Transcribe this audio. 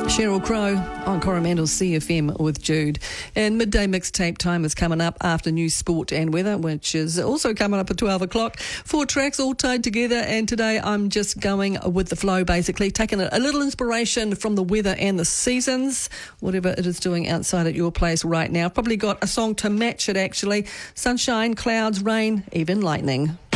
Sheryl Crow on Coromandel's CFM with Jude. And midday mixtape time is coming up after news, sport and weather, which is also coming up at 12 o'clock. 4 tracks all tied together, and today I'm just going with the flow, basically, taking a little inspiration from the weather and the seasons, whatever it is doing outside at your place right now. Probably got a song to match it, actually. Sunshine, clouds, rain, even lightning.